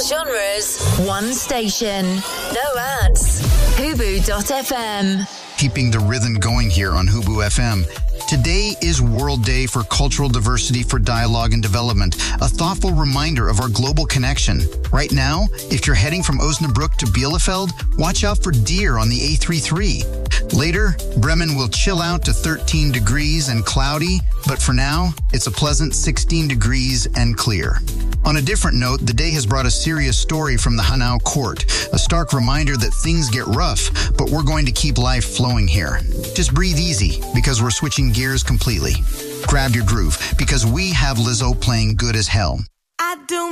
genres, one station. No ads. Hubu.fm. Keeping the rhythm going here on Hubu FM. Today is World Day for Cultural Diversity for Dialogue and Development, a thoughtful reminder of our global connection. Right now, if you're heading from Osnabrück to Bielefeld, watch out for deer on the A33. Later, Bremen will chill out to 13 degrees and cloudy, but for now, it's a pleasant 16 degrees and clear. On a different note, the day has brought a serious story from the Hanau court, a stark reminder that things get rough, but we're going to keep life flowing here. Just breathe easy, because we're switching gears completely. Grab your groove, because we have Lizzo playing Good as Hell.